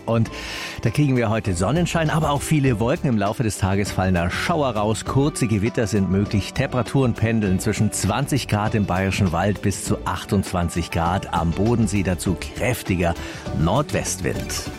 Und da kriegen wir heute Sonnenschein, aber auch viele Wolken. Im Laufe des Tages fallen da Schauer raus. Kurze Gewitter sind möglich. Temperaturen pendeln zwischen 20 Grad im Bayerischen Wald bis zu 28 Grad. Am Bodensee dazu kräftiger Nordwestwind.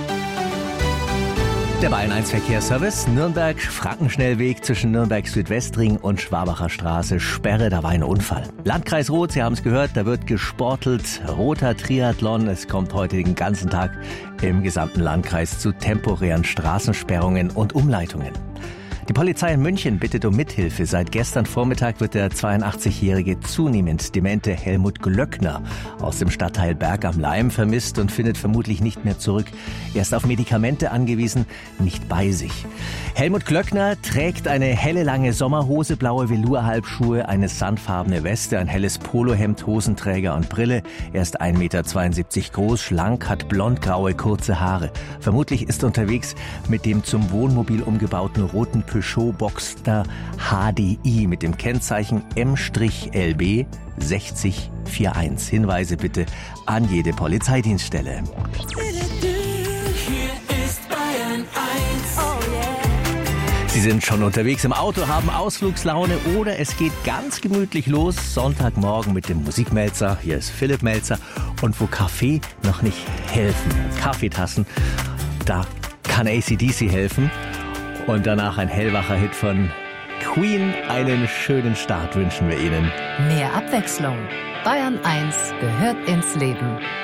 Der Bayern 1 Verkehrsservice, Nürnberg-Frankenschnellweg zwischen Nürnberg-Südwestring und Schwabacher Straße, Sperre, da war ein Unfall. Landkreis Roth, Sie haben es gehört, da wird gesportelt, roter Triathlon. Es kommt heute den ganzen Tag im gesamten Landkreis zu temporären Straßensperrungen und Umleitungen. Die Polizei in München bittet um Mithilfe. Seit gestern Vormittag wird der 82-jährige zunehmend demente Helmut Glöckner aus dem Stadtteil Berg am Laim vermisst und findet vermutlich nicht mehr zurück. Er ist auf Medikamente angewiesen, nicht bei sich. Helmut Glöckner trägt eine helle lange Sommerhose, blaue Velour-Halbschuhe, eine sandfarbene Weste, ein helles Polohemd, Hosenträger und Brille. Er ist 1,72 Meter groß, schlank, hat blondgraue kurze Haare. Vermutlich ist er unterwegs mit dem zum Wohnmobil umgebauten roten Peugeot Boxster HDI mit dem Kennzeichen M-LB 6041. Hinweise bitte an jede Polizeidienststelle. Sie sind schon unterwegs im Auto, haben Ausflugslaune oder es geht ganz gemütlich los. Sonntagmorgen mit dem Musikmelzer. Hier ist Philipp Melzer. Und wo Kaffee noch nicht helfen, Kaffeetassen, da kann AC/DC helfen. Und danach ein hellwacher Hit von Queen. Einen schönen Start wünschen wir Ihnen. Mehr Abwechslung. Bayern 1 gehört ins Leben.